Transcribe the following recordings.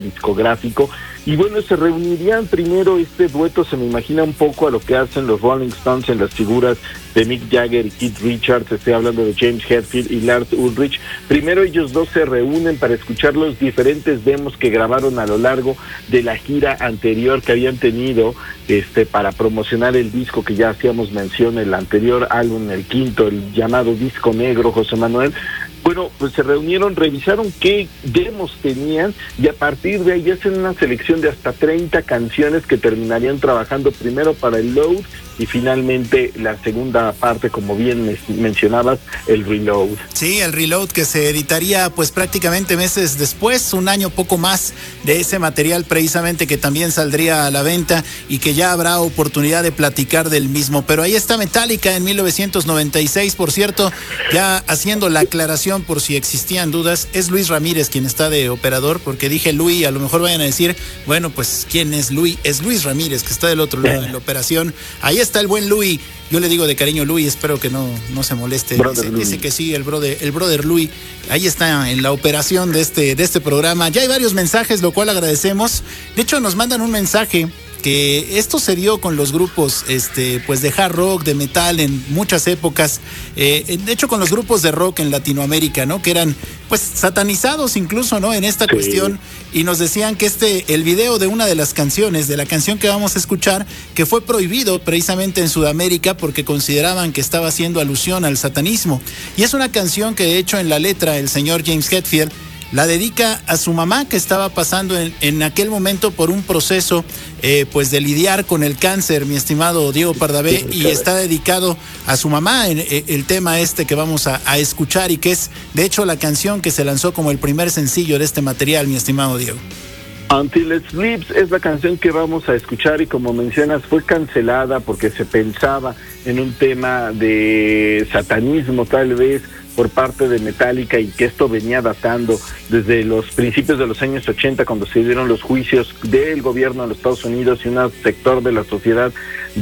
discográfico. Y bueno, se reunirían primero. Este dueto se me imagina un poco a lo que hacen los Rolling Stones en las figuras de Mick Jagger y Keith Richards. Estoy hablando de James Hetfield y Lars Ulrich. Primero ellos dos se reúnen para escuchar los diferentes demos que grabaron a lo largo de la gira anterior que habían tenido para promocionar el disco que ya hacíamos mención, el anterior álbum, el quinto, el llamado Disco Negro, José Manuel. Bueno, pues se reunieron, revisaron qué demos tenían y a partir de ahí hacen una selección de hasta 30 canciones que terminarían trabajando primero para el Load y finalmente la segunda parte, como bien mencionabas, el Reload. Sí, el Reload, que se editaría pues prácticamente meses después, un año poco más de ese material precisamente, que también saldría a la venta y que ya habrá oportunidad de platicar del mismo. Pero ahí está Metallica en 1996, por cierto, ya haciendo la aclaración por si existían dudas, es Luis Ramírez quien está de operador, porque dije Luis, a lo mejor vayan a decir, bueno, pues ¿quién es Luis? Es Luis Ramírez, que está del otro lado de la operación. Ahí está el buen Luis, yo le digo de cariño Luis, espero que no se moleste. Dice que sí, el brother Luis, ahí está en la operación de este programa. Ya hay varios mensajes, lo cual agradecemos. De hecho, nos mandan un mensaje que esto se dio con los grupos pues de hard rock, de metal en muchas épocas, de hecho con los grupos de rock en Latinoamérica, ¿no? Que eran pues satanizados incluso, ¿no? En esta cuestión, y nos decían que el video de una de las canciones, de la canción que vamos a escuchar, que fue prohibido precisamente en Sudamérica porque consideraban que estaba haciendo alusión al satanismo, y es una canción que de hecho en la letra el señor James Hetfield la dedica a su mamá, que estaba pasando en aquel momento por un proceso pues de lidiar con el cáncer, mi estimado Diego Pardavé, y está dedicado a su mamá en el tema que vamos a escuchar, y que es de hecho la canción que se lanzó como el primer sencillo de este material, mi estimado Diego. Until It Sleeps es la canción que vamos a escuchar, y como mencionas fue cancelada porque se pensaba en un tema de satanismo tal vez por parte de Metallica, y que esto venía datando desde los principios de los años 80, cuando se dieron los juicios del gobierno de los Estados Unidos y un sector de la sociedad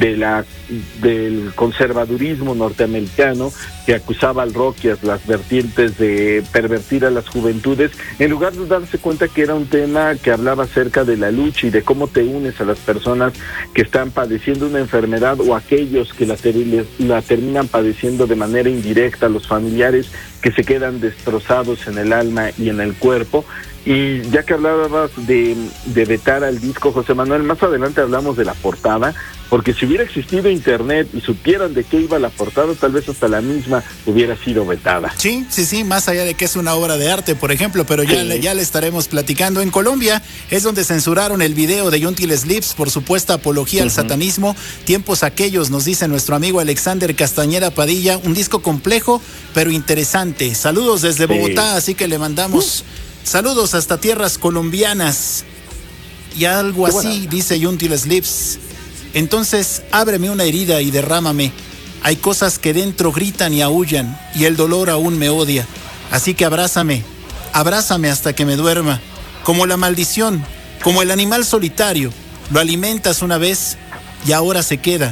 del conservadurismo norteamericano que acusaba al rock y a las vertientes de pervertir a las juventudes, en lugar de darse cuenta que era un tema que hablaba acerca de la lucha y de cómo te unes a las personas que están padeciendo una enfermedad, o aquellos que la terminan padeciendo de manera indirecta, los familiares que se quedan destrozados en el alma y en el cuerpo. Y ya que hablabas de vetar al disco, José Manuel, más adelante hablamos de la portada, porque si hubiera existido internet y supieran de qué iba la portada, tal vez hasta la misma hubiera sido vetada. Sí, más allá de que es una obra de arte, por ejemplo, pero ya le estaremos platicando. En Colombia es donde censuraron el video de Until It Sleeps por supuesta apología al satanismo. Tiempos aquellos, nos dice nuestro amigo Alexander Castañeda Padilla, un disco complejo pero interesante. Saludos desde Bogotá, así que le mandamos saludos hasta tierras colombianas. Y algo así dice Until It Sleeps. Entonces ábreme una herida y derrámame. Hay cosas que dentro gritan y aúllan, y el dolor aún me odia. Así que abrázame hasta que me duerma. Como la maldición, como el animal solitario, lo alimentas una vez y ahora se queda.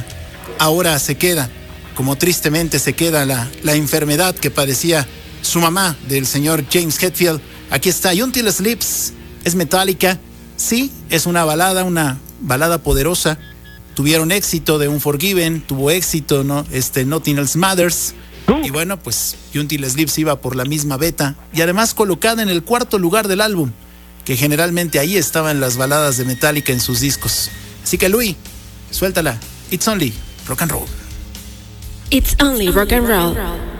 Como tristemente se queda la enfermedad que padecía su mamá, del señor James Hetfield. Aquí está Until It Sleeps, es Metallica. Sí, es una balada poderosa. Tuvieron éxito de Unforgiven, tuvo éxito, ¿no? Nothing Else Matters. Y bueno, pues Until It Sleeps iba por la misma beta, y además colocada en el 4º lugar del álbum, que generalmente ahí estaban las baladas de Metallica en sus discos. Así que Luis, suéltala. It's only rock and roll. It's only rock and roll.